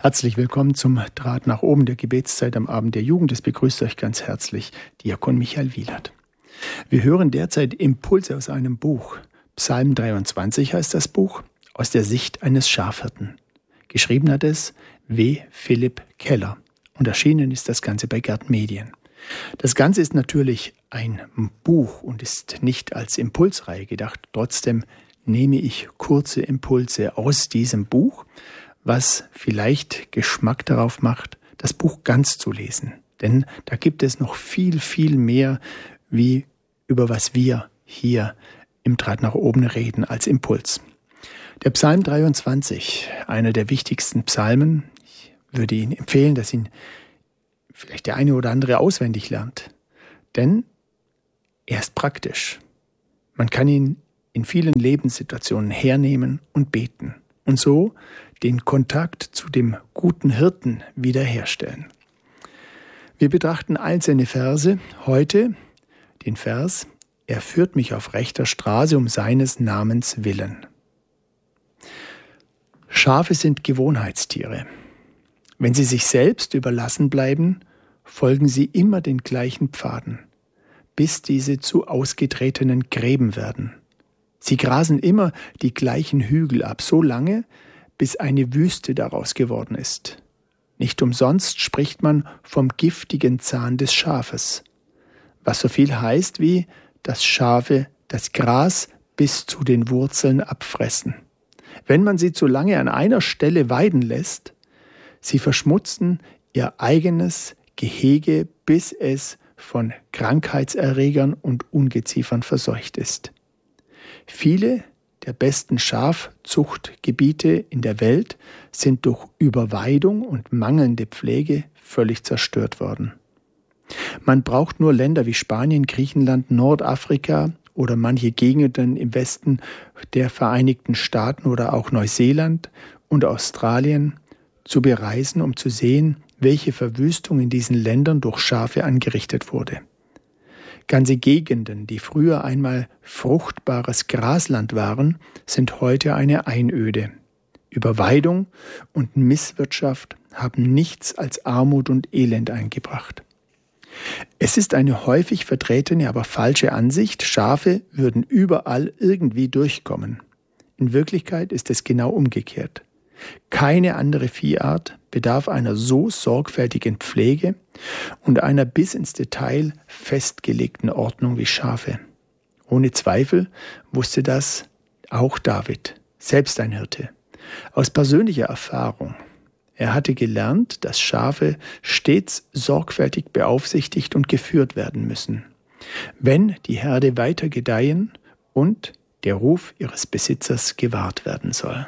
Herzlich willkommen zum Draht nach oben der Gebetszeit am Abend der Jugend. Es begrüßt euch ganz herzlich Diakon Michael Wielert. Wir hören derzeit Impulse aus einem Buch. Psalm 23 heißt das Buch, aus der Sicht eines Schafhirten. Geschrieben hat es W. Philipp Keller und erschienen ist das Ganze bei Gerd Medien. Das Ganze ist natürlich ein Buch und ist nicht als Impulsreihe gedacht. Trotzdem nehme ich kurze Impulse aus diesem Buch, was vielleicht Geschmack darauf macht, das Buch ganz zu lesen. Denn da gibt es noch viel, viel mehr, wie über was wir hier im Draht nach oben reden als Impuls. Der Psalm 23, einer der wichtigsten Psalmen, ich würde Ihnen empfehlen, dass ihn vielleicht der eine oder andere auswendig lernt. Denn er ist praktisch. Man kann ihn in vielen Lebenssituationen hernehmen und beten. Und so den Kontakt zu dem guten Hirten wiederherstellen. Wir betrachten einzelne Verse. Heute den Vers: Er führt mich auf rechter Straße um seines Namens willen. Schafe sind Gewohnheitstiere. Wenn sie sich selbst überlassen bleiben, folgen sie immer den gleichen Pfaden, bis diese zu ausgetretenen Gräben werden. Sie grasen immer die gleichen Hügel ab, so lange, bis eine Wüste daraus geworden ist. Nicht umsonst spricht man vom giftigen Zahn des Schafes, was so viel heißt wie, dass Schafe das Gras bis zu den Wurzeln abfressen. Wenn man sie zu lange an einer Stelle weiden lässt, sie verschmutzen ihr eigenes Gehege, bis es von Krankheitserregern und Ungeziefern verseucht ist. Viele der besten Schafzuchtgebiete in der Welt sind durch Überweidung und mangelnde Pflege völlig zerstört worden. Man braucht nur Länder wie Spanien, Griechenland, Nordafrika oder manche Gegenden im Westen der Vereinigten Staaten oder auch Neuseeland und Australien zu bereisen, um zu sehen, welche Verwüstung in diesen Ländern durch Schafe angerichtet wurde. Ganze Gegenden, die früher einmal fruchtbares Grasland waren, sind heute eine Einöde. Überweidung und Misswirtschaft haben nichts als Armut und Elend eingebracht. Es ist eine häufig vertretene, aber falsche Ansicht, Schafe würden überall irgendwie durchkommen. In Wirklichkeit ist es genau umgekehrt. Keine andere Viehart bedarf einer so sorgfältigen Pflege und einer bis ins Detail festgelegten Ordnung wie Schafe. Ohne Zweifel wusste das auch David, selbst ein Hirte, aus persönlicher Erfahrung. Er hatte gelernt, dass Schafe stets sorgfältig beaufsichtigt und geführt werden müssen, wenn die Herde weiter gedeihen und der Ruf ihres Besitzers gewahrt werden soll.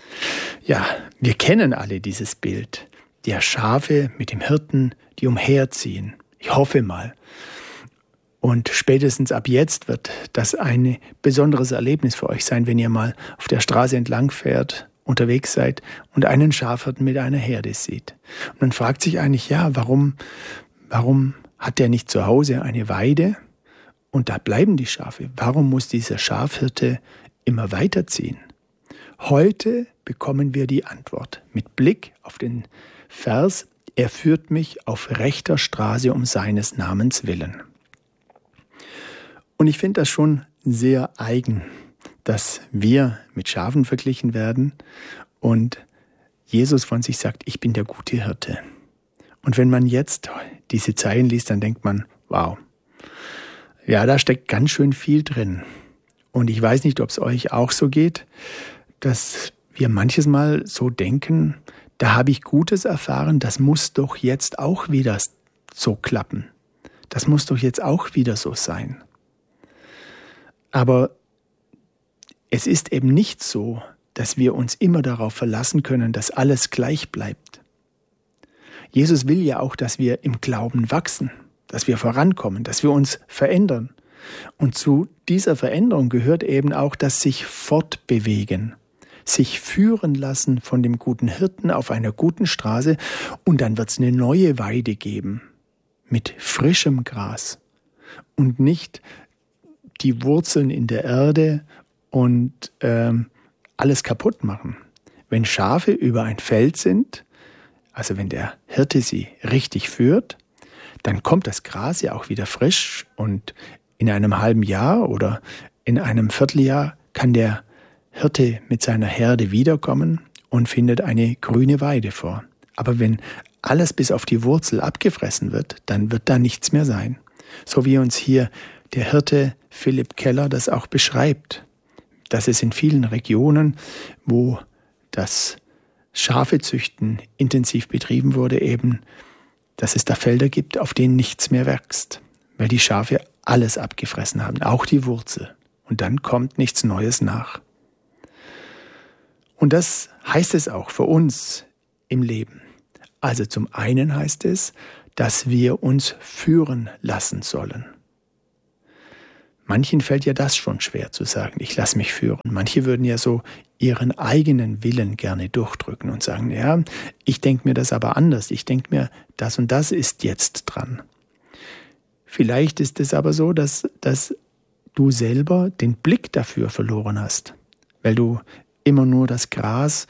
Ja, wir kennen alle dieses Bild der Schafe mit dem Hirten, die umherziehen. Ich hoffe mal. Und spätestens ab jetzt wird das ein besonderes Erlebnis für euch sein, wenn ihr mal auf der Straße entlang fährt, unterwegs seid und einen Schafhirten mit einer Herde seht. Und man fragt sich eigentlich, ja, warum hat der nicht zu Hause eine Weide und da bleiben die Schafe? Warum muss dieser Schafhirte immer weiterziehen? Heute bekommen wir die Antwort mit Blick auf den Vers: Er führt mich auf rechter Straße um seines Namens willen. Und ich finde das schon sehr eigen, dass wir mit Schafen verglichen werden und Jesus von sich sagt, ich bin der gute Hirte. Und wenn man jetzt diese Zeilen liest, dann denkt man, wow, ja, da steckt ganz schön viel drin. Und ich weiß nicht, ob es euch auch so geht, dass wir manches Mal so denken, da habe ich Gutes erfahren, das muss doch jetzt auch wieder so klappen. Das muss doch jetzt auch wieder so sein. Aber es ist eben nicht so, dass wir uns immer darauf verlassen können, dass alles gleich bleibt. Jesus will ja auch, dass wir im Glauben wachsen, dass wir vorankommen, dass wir uns verändern. Und zu dieser Veränderung gehört eben auch das sich fortbewegen, sich führen lassen von dem guten Hirten auf einer guten Straße, und dann wird es eine neue Weide geben mit frischem Gras und nicht die Wurzeln in der Erde und alles kaputt machen. Wenn Schafe über ein Feld sind, also wenn der Hirte sie richtig führt, dann kommt das Gras ja auch wieder frisch und in einem halben Jahr oder in einem Vierteljahr kann der Hirte mit seiner Herde wiederkommen und findet eine grüne Weide vor. Aber wenn alles bis auf die Wurzel abgefressen wird, dann wird da nichts mehr sein. So wie uns hier der Hirte Philipp Keller das auch beschreibt, dass es in vielen Regionen, wo das Schafezüchten intensiv betrieben wurde, eben, dass es da Felder gibt, auf denen nichts mehr wächst, weil die Schafe alles abgefressen haben, auch die Wurzel. Und dann kommt nichts Neues nach. Und das heißt es auch für uns im Leben. Also zum einen heißt es, dass wir uns führen lassen sollen. Manchen fällt ja das schon schwer zu sagen, ich lasse mich führen. Manche würden ja so ihren eigenen Willen gerne durchdrücken und sagen, ja, ich denke mir das aber anders. Ich denke mir, das und das ist jetzt dran. Vielleicht ist es aber so, dass du selber den Blick dafür verloren hast, weil du immer nur das Gras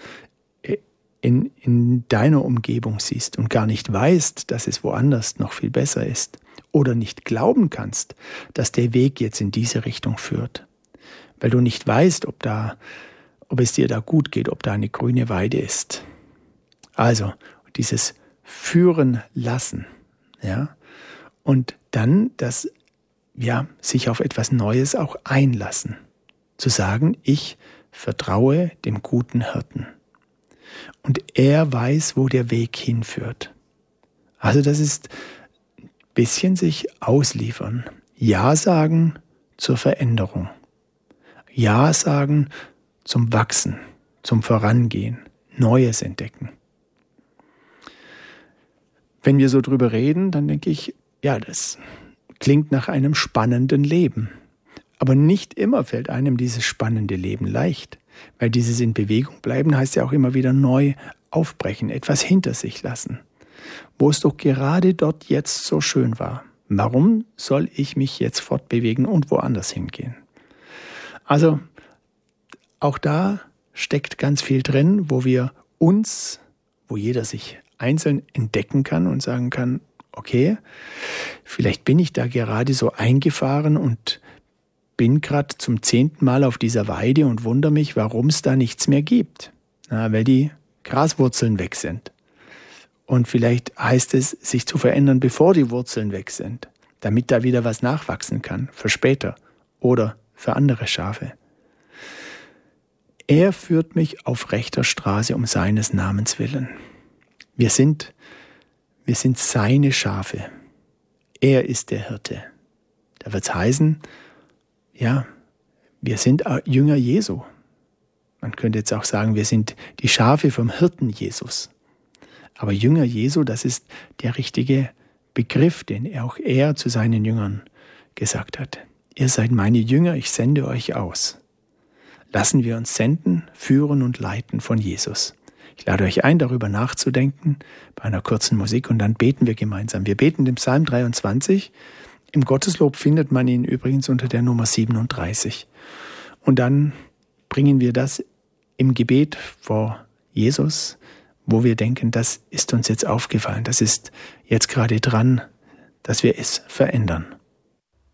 in deiner Umgebung siehst und gar nicht weißt, dass es woanders noch viel besser ist. Oder nicht glauben kannst, dass der Weg jetzt in diese Richtung führt. Weil du nicht weißt, ob es dir da gut geht, ob da eine grüne Weide ist. Also, dieses Führen lassen, ja. Und dann sich auf etwas Neues auch einlassen. Zu sagen, ich vertraue dem guten Hirten. Und er weiß, wo der Weg hinführt. Also das ist ein bisschen sich ausliefern. Ja sagen zur Veränderung. Ja sagen zum Wachsen, zum Vorangehen, Neues entdecken. Wenn wir so drüber reden, dann denke ich, ja, das klingt nach einem spannenden Leben. Aber nicht immer fällt einem dieses spannende Leben leicht. Weil dieses in Bewegung bleiben heißt ja auch immer wieder neu aufbrechen, etwas hinter sich lassen. Wo es doch gerade dort jetzt so schön war. Warum soll ich mich jetzt fortbewegen und woanders hingehen? Also auch da steckt ganz viel drin, wo jeder sich einzeln entdecken kann und sagen kann, okay, vielleicht bin ich da gerade so eingefahren und bin gerade zum 10. Mal auf dieser Weide und wundere mich, warum es da nichts mehr gibt. Weil die Graswurzeln weg sind. Und vielleicht heißt es, sich zu verändern, bevor die Wurzeln weg sind, damit da wieder was nachwachsen kann, für später oder für andere Schafe. Er führt mich auf rechter Straße um seines Namens willen. Wir sind seine Schafe. Er ist der Hirte. Da wird es heißen, ja, wir sind Jünger Jesu. Man könnte jetzt auch sagen, wir sind die Schafe vom Hirten Jesus. Aber Jünger Jesu, das ist der richtige Begriff, den auch er zu seinen Jüngern gesagt hat. Ihr seid meine Jünger, ich sende euch aus. Lassen wir uns senden, führen und leiten von Jesus. Ich lade euch ein, darüber nachzudenken bei einer kurzen Musik und dann beten wir gemeinsam. Wir beten den Psalm 23. Im Gotteslob findet man ihn übrigens unter der Nummer 37. Und dann bringen wir das im Gebet vor Jesus, wo wir denken, das ist uns jetzt aufgefallen, das ist jetzt gerade dran, dass wir es verändern.